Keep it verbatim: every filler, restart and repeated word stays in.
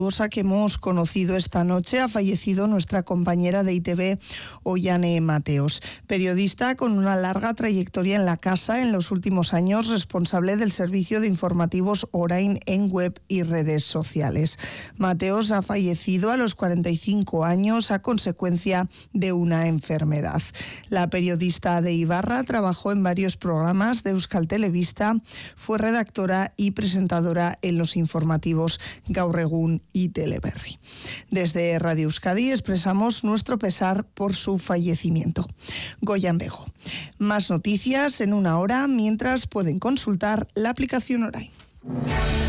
que hemos conocido esta noche. Ha fallecido nuestra compañera de I T V, Ollane Mateos, periodista con una larga trayectoria en la casa, en los últimos años responsable del servicio de informativos Orain en web y redes sociales. Mateos ha fallecido a los cuarenta y cinco años a consecuencia de una enfermedad. La periodista de Ibarra trabajó en varios programas de Euskal Telebista, fue redactora y presentadora en los informativos Gaur Egun y Teleberri. Desde Radio Euskadi expresamos nuestro pesar por su fallecimiento. Goyan Bego. Más noticias en una hora, mientras pueden consultar la aplicación Orain.